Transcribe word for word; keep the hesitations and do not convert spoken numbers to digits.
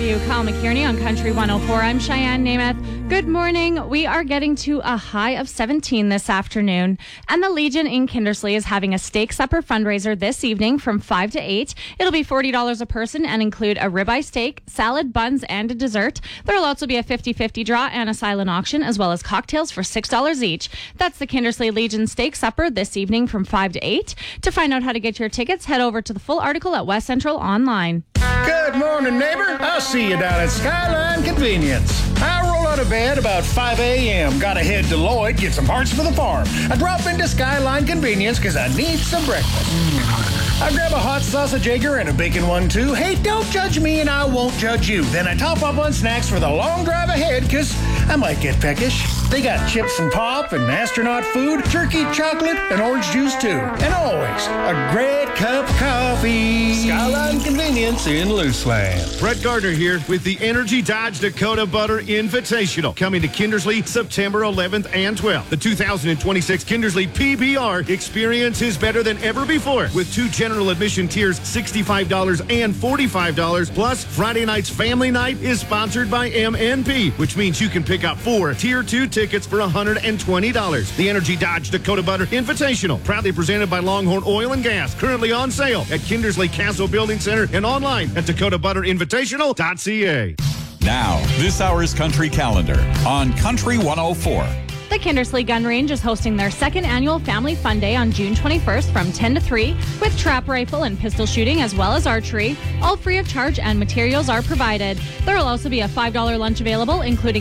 you Kyle McKierney on Country one oh four. I'm Cheyenne Namath. Good morning. We are getting to a high of seventeen this afternoon, and the Legion in Kindersley is having a steak supper fundraiser this evening from five to eight. It'll be forty dollars a person and include a ribeye steak, salad, buns, and a dessert. There will also be a fifty-fifty draw and a silent auction, as well as cocktails for six dollars each. That's the Kindersley Legion Steak Supper this evening from five to eight. To find out how to get your tickets, head over to the full article at West Central Online. Good morning, neighbor. I'll see you down at Skyline Convenience. I roll out of bed about five a.m. Gotta head to Lloyd, get some parts for the farm. I drop into Skyline Convenience because I need some breakfast. I grab a hot sausage egger and a bacon one, too. Hey, don't judge me and I won't judge you. Then I top up on snacks for the long drive ahead because I might get peckish. They got chips and pop and astronaut food, turkey, chocolate, and orange juice, too. And always a great cup of coffee. Skyline Convenience in Luceland. Brett Gardner here with the Energy Dodge Dakota Butter Invitational, coming to Kindersley September eleventh and twelfth. The two thousand twenty-six Kindersley P B R experience is better than ever before, with two general admission tiers, sixty-five dollars and forty-five dollars. Plus, Friday night's family night is sponsored by M N P, which means you can pick up four tier two tickets for one hundred twenty dollars. The Energy Dodge Dakota Butter Invitational, proudly presented by Longhorn Oil and Gas, currently on sale at Kindersley Castle Building Center and online at dakota butter invitational dot c a. Now, this hour's Country Calendar on Country one oh four. The Kindersley Gun Range is hosting their second annual Family Fun Day on June twenty-first from ten to three with trap rifle and pistol shooting as well as archery, all free of charge, and materials are provided. There will also be a five dollars lunch available, including